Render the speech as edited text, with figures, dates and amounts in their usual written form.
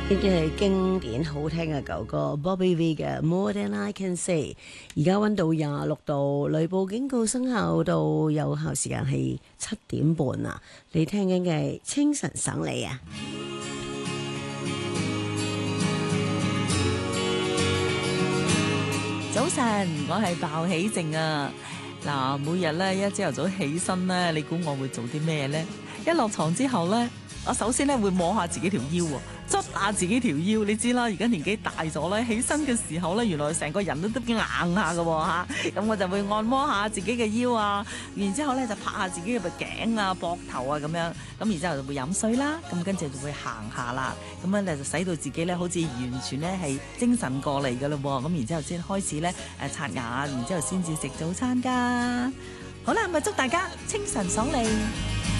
呢啲係經典好聽嘅舊歌 Bobby V 嘅 More Than I Can Say。 而家溫度26度，雷暴警告生效到有效時間係7點半啊！你聽緊嘅係清晨爽利啊！ 早晨，我係鮑起靜啊！嗱，每日咧一朝頭早起身咧，你估我會做啲咩咧？一落床之後咧，我首先咧會摸下自己條腰喎，捽下自己條腰。你知啦，而家年紀大咗咧，起身嘅時候咧，原來成個人都硬下㗎喎嚇。咁我就會按摩下自己嘅腰啊，然之後咧就拍下自己嘅頸啊、膊頭啊咁樣。咁然之後就會飲水啦，咁跟住就會行下啦。咁樣咧就使到自己咧好似完全咧係精神過嚟㗎咯喎。咁然之後先開始咧刷牙，然之後先至食早餐㗎。好啦，咪祝大家清晨爽利！